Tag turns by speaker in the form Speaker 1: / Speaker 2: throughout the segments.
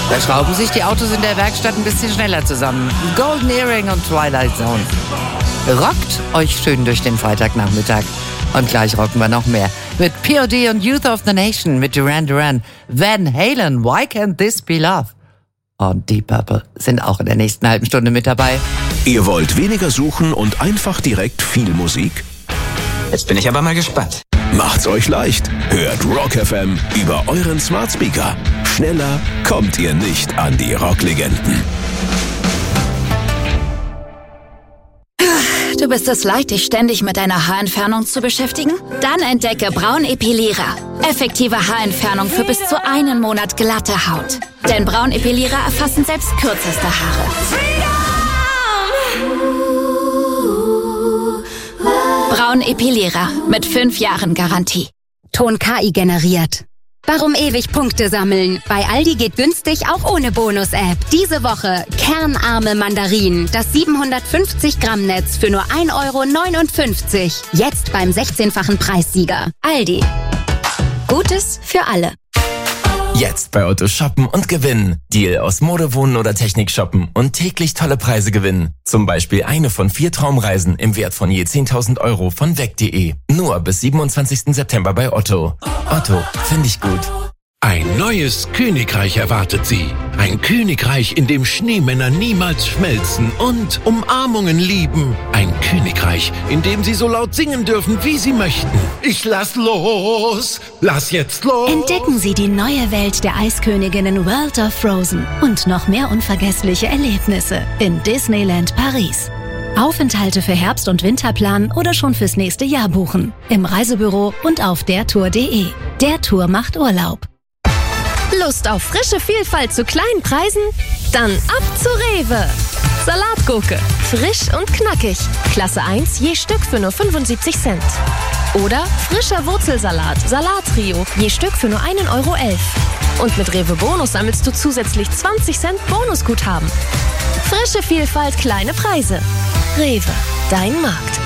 Speaker 1: Da schrauben sich die Autos in der Werkstatt ein bisschen schneller zusammen. Golden Earring und Twilight Zone. Rockt euch schön durch den Freitagnachmittag. Und gleich rocken wir noch mehr. Mit POD und Youth of the Nation, mit Duran Duran, Van Halen, Why Can't This Be Love? Und Deep Purple sind auch in der nächsten halben Stunde mit dabei.
Speaker 2: Ihr wollt weniger suchen und einfach direkt viel Musik?
Speaker 3: Jetzt bin ich aber mal gespannt.
Speaker 2: Macht's euch leicht. Hört Rock FM über euren Smart Speaker. Schneller kommt ihr nicht an die Rocklegenden.
Speaker 4: Du bist es leid, dich ständig mit deiner Haarentfernung zu beschäftigen? Dann entdecke Braunepilierer. Effektive Haarentfernung für bis zu 1 Monat glatte Haut. Denn Braunepilierer erfassen selbst kürzeste Haare. Braunepilierer mit 5 Jahren Garantie.
Speaker 5: Ton KI generiert. Warum ewig Punkte sammeln? Bei Aldi geht günstig auch ohne Bonus-App. Diese Woche kernarme Mandarinen. Das 750 Gramm Netz für nur 1,59 €. Jetzt beim 16-fachen Preissieger. Aldi. Gutes für alle.
Speaker 6: Jetzt bei Otto shoppen und gewinnen. Deal aus Mode, Wohnen oder Technik shoppen und täglich tolle Preise gewinnen. Zum Beispiel eine von 4 Traumreisen im Wert von je 10.000 € von weg.de. Nur bis 27. September bei Otto. Otto, finde ich gut.
Speaker 7: Ein neues Königreich erwartet Sie. Ein Königreich, in dem Schneemänner niemals schmelzen und Umarmungen lieben. Ein Königreich, in dem Sie so laut singen dürfen, wie Sie möchten. Ich lass los, lass jetzt los.
Speaker 5: Entdecken Sie die neue Welt der Eisköniginnen World of Frozen und noch mehr unvergessliche Erlebnisse in Disneyland Paris. Aufenthalte für Herbst- und Winterplan oder schon fürs nächste Jahr buchen. Im Reisebüro und auf dertour.de. Der Tour macht Urlaub.
Speaker 8: Lust auf frische Vielfalt zu kleinen Preisen? Dann ab zu Rewe. Salatgurke, frisch und knackig. Klasse 1 je Stück für nur 75 Cent. Oder frischer Wurzelsalat, Salattrio, je Stück für nur 1,11 €. Und mit Rewe Bonus sammelst du zusätzlich 20 Cent Bonusguthaben. Frische Vielfalt, kleine Preise. Rewe, dein Markt.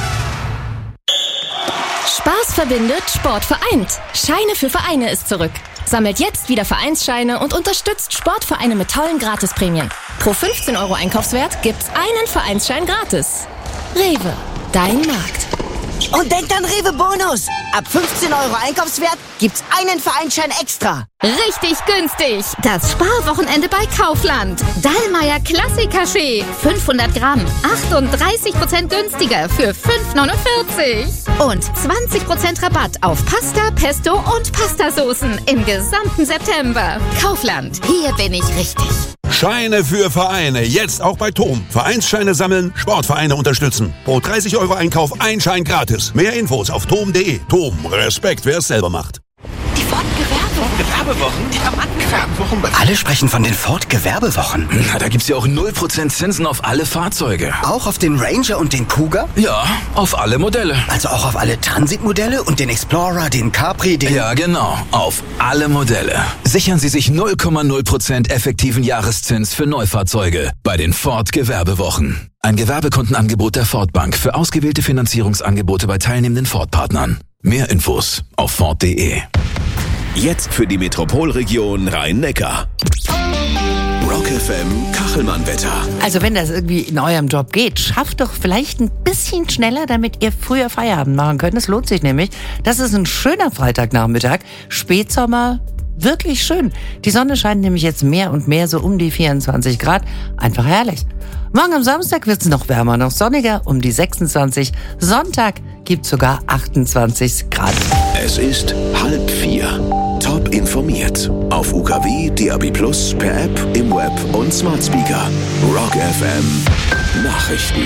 Speaker 8: Spaß verbindet, Sport vereint. Scheine für Vereine ist zurück. Sammelt jetzt wieder Vereinsscheine und unterstützt Sportvereine mit tollen Gratisprämien. Pro 15 € Einkaufswert gibt's einen Vereinsschein gratis. Rewe, dein Markt.
Speaker 9: Und denkt an Rewe Bonus. Ab 15 € Einkaufswert gibt's einen Vereinsschein extra.
Speaker 8: Richtig günstig. Das Sparwochenende bei Kaufland. Dallmayr Klassik-Kaffee. 500 Gramm. 38% günstiger für 5,49 €. Und 20% Rabatt auf Pasta, Pesto und Pastasoßen im gesamten September. Kaufland. Hier bin ich richtig.
Speaker 10: Scheine für Vereine. Jetzt auch bei TOM. Vereinsscheine sammeln, Sportvereine unterstützen. Pro 30 € Einkauf ein Schein gratis. Mehr Infos auf tom.de. TOM. Respekt, wer es selber macht.
Speaker 9: Die Ford-Gewerbewochen?
Speaker 3: Ja, Mann, Gewerbewochen.
Speaker 9: Alle sprechen von den Ford-Gewerbewochen.
Speaker 3: Na, da gibt's ja auch 0% Zinsen auf alle Fahrzeuge.
Speaker 9: Auch auf den Ranger und den Cougar?
Speaker 3: Ja, auf alle Modelle.
Speaker 9: Also auch auf alle Transit-Modelle und den Explorer, den Capri, den...
Speaker 3: Ja, genau. Auf alle Modelle. Sichern Sie sich 0,0% effektiven Jahreszins für Neufahrzeuge bei den Ford-Gewerbewochen. Ein Gewerbekundenangebot der Ford Bank für ausgewählte Finanzierungsangebote bei teilnehmenden Ford-Partnern. Mehr Infos auf Ford.de.
Speaker 2: Jetzt für die Metropolregion Rhein-Neckar. Rock FM Kachelmann-Wetter.
Speaker 1: Also wenn das irgendwie in eurem Job geht, schafft doch vielleicht ein bisschen schneller, damit ihr früher Feierabend machen könnt. Das lohnt sich nämlich. Das ist ein schöner Freitagnachmittag. Spätsommer, wirklich schön. Die Sonne scheint nämlich jetzt mehr und mehr, so um die 24 Grad. Einfach herrlich. Morgen am Samstag wird es noch wärmer, noch sonniger, um die 26. Sonntag gibt sogar 28 Grad.
Speaker 2: Es ist 3:30. Top informiert. Auf UKW, DAB+, per App, im Web und Smart Speaker. Rock FM Nachrichten.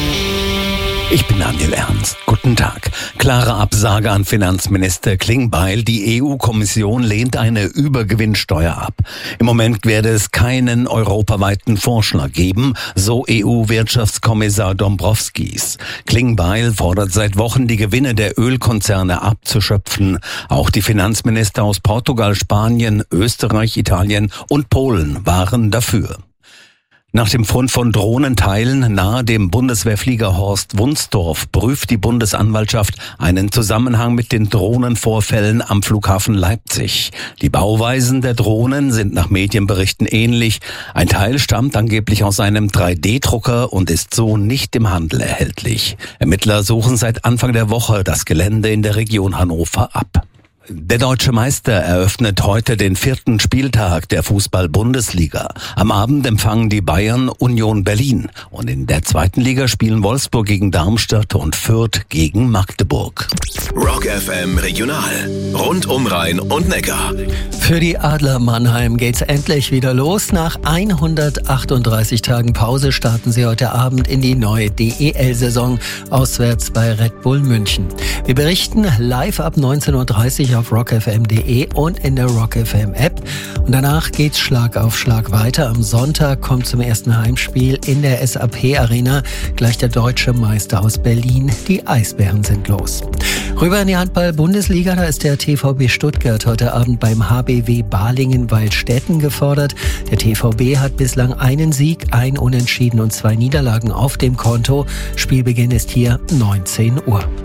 Speaker 11: Ich bin Daniel Ernst. Guten Tag. Klare Absage an Finanzminister Klingbeil. Die EU-Kommission lehnt eine Übergewinnsteuer ab. Im Moment werde es keinen europaweiten Vorschlag geben, so EU-Wirtschaftskommissar Dombrovskis. Klingbeil fordert seit Wochen, die Gewinne der Ölkonzerne abzuschöpfen. Auch die Finanzminister aus Portugal, Spanien, Österreich, Italien und Polen waren dafür. Nach dem Fund von Drohnenteilen nahe dem Bundeswehrflieger Horst Wunstorf prüft die Bundesanwaltschaft einen Zusammenhang mit den Drohnenvorfällen am Flughafen Leipzig. Die Bauweisen der Drohnen sind nach Medienberichten ähnlich. Ein Teil stammt angeblich aus einem 3D-Drucker und ist so nicht im Handel erhältlich. Ermittler suchen seit Anfang der Woche das Gelände in der Region Hannover ab. Der deutsche Meister eröffnet heute den 4. Spieltag der Fußball-Bundesliga. Am Abend empfangen die Bayern Union Berlin. Und in der 2. Liga spielen Wolfsburg gegen Darmstadt und Fürth gegen Magdeburg.
Speaker 2: Rock FM Regional. Rund um Rhein und Neckar.
Speaker 12: Für die Adler Mannheim geht's endlich wieder los. Nach 138 Tagen Pause starten sie heute Abend in die neue DEL-Saison auswärts bei Red Bull München. Wir berichten live ab 19:30 Uhr auf rockfm.de und in der Rock FM App. Und danach geht's Schlag auf Schlag weiter. Am Sonntag kommt zum ersten Heimspiel in der SAP Arena gleich der deutsche Meister aus Berlin. Die Eisbären sind los. Rüber in die Handball-Bundesliga, da ist der TVB Stuttgart heute Abend beim HBW Balingen-Waldstätten gefordert. Der TVB hat bislang einen Sieg, ein Unentschieden und 2 Niederlagen auf dem Konto. Spielbeginn ist hier 19 Uhr.